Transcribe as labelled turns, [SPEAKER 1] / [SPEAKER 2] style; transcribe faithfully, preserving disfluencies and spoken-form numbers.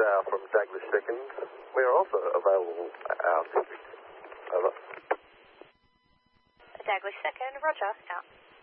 [SPEAKER 1] uh, from Douglas second. We are also available out. Over.
[SPEAKER 2] Douglas second, roger, out.